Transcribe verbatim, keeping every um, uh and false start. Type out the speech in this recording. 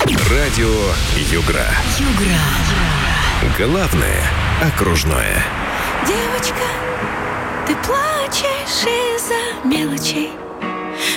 Радио Югра. Югра. Главное окружное. Девочка, ты плачешь из-за мелочей.